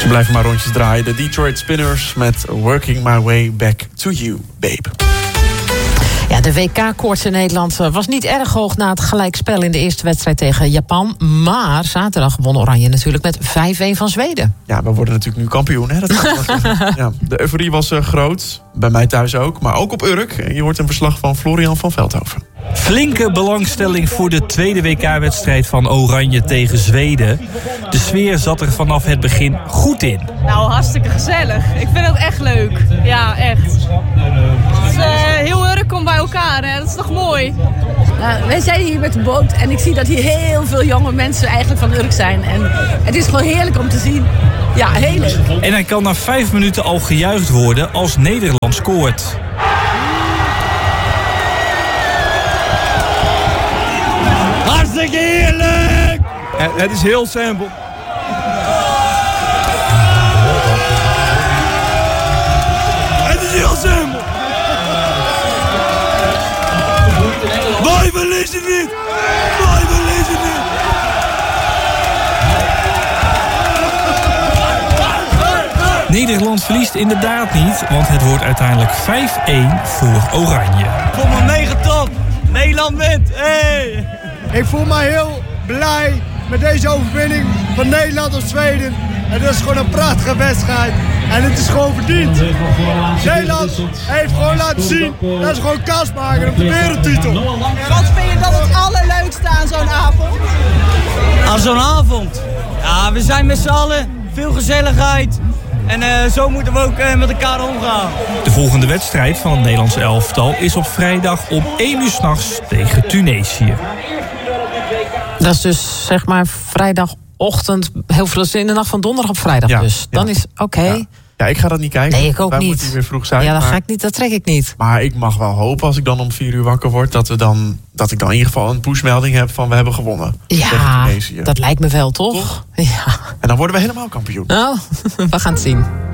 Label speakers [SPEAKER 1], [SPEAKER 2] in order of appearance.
[SPEAKER 1] blijven maar rondjes draaien. De Detroit Spinners met Working My Way Back to You, Babe.
[SPEAKER 2] Ja, de WK-koorts in Nederland was niet erg hoog na het gelijkspel in de eerste wedstrijd tegen Japan. Maar zaterdag won Oranje natuurlijk met 5-1 van Zweden.
[SPEAKER 1] Ja, we worden natuurlijk nu kampioen. Hè? Ja, de euforie was groot. Bij mij thuis ook. Maar ook op Urk. Je hoort een verslag van Florian van Veldhoven.
[SPEAKER 3] Flinke belangstelling voor de tweede WK-wedstrijd van Oranje tegen Zweden. De sfeer zat er vanaf het begin goed in.
[SPEAKER 4] Nou, hartstikke gezellig. Ik vind het echt leuk. Ja, echt. Het is, heel Urk komt bij elkaar, hè. Dat is toch mooi?
[SPEAKER 5] Wij zijn hier met de boot en ik zie dat hier heel veel jonge mensen eigenlijk van Urk zijn. En het is gewoon heerlijk om te zien. Ja, heel leuk.
[SPEAKER 3] En hij kan na 5 minuten al gejuicht worden als Nederland scoort.
[SPEAKER 6] Hartstikke heerlijk! Het is heel simpel. Het is heel simpel. Wij verliezen niet! Wij verliezen niet!
[SPEAKER 3] Nederland verliest inderdaad niet, want het wordt uiteindelijk 5-1 voor Oranje.
[SPEAKER 6] Ik voel me mega top! Nederland wint! Hey!
[SPEAKER 7] Ik voel me heel blij met deze overwinning van Nederland op Zweden. Het is gewoon een prachtige wedstrijd. En het is gewoon verdiend. Nederland heeft gewoon laten zien dat ze gewoon kans maken op de wereldtitel.
[SPEAKER 4] Wat vind je dan het allerleukste aan zo'n avond?
[SPEAKER 6] Aan zo'n avond? Ja, we zijn met z'n allen. Veel gezelligheid. En zo moeten we ook met elkaar omgaan.
[SPEAKER 3] De volgende wedstrijd van het Nederlandse elftal is op vrijdag om 1 uur 's nachts tegen Tunesië.
[SPEAKER 2] Dat is dus zeg maar vrijdagochtend, heel veel in de nacht van donderdag op vrijdag.
[SPEAKER 1] Ja,
[SPEAKER 2] dus dan
[SPEAKER 1] ja.
[SPEAKER 2] is oké.
[SPEAKER 1] Ja. Ja, ik ga dat niet kijken.
[SPEAKER 2] Nee, ik ook
[SPEAKER 1] Wij
[SPEAKER 2] niet.
[SPEAKER 1] moeten weer vroeg zijn.
[SPEAKER 2] Ja, dat
[SPEAKER 1] maar,
[SPEAKER 2] ga ik niet, dat trek ik niet.
[SPEAKER 1] maar ik mag wel hopen als ik dan om 4 uur wakker word dat ik dan in ieder geval een pushmelding heb van we hebben gewonnen.
[SPEAKER 2] Ja,
[SPEAKER 1] tegen Tunesië.
[SPEAKER 2] dat lijkt me wel, toch?
[SPEAKER 1] Toch?
[SPEAKER 2] Ja.
[SPEAKER 1] En dan worden we helemaal kampioen.
[SPEAKER 2] Nou, we gaan het zien.